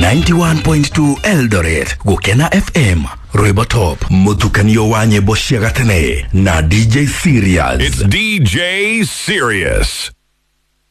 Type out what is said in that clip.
91.2 Eldoret Gukena FM Roibotop Mutukanio wanye Boshegatene na DJ Serious. It's DJ Serious.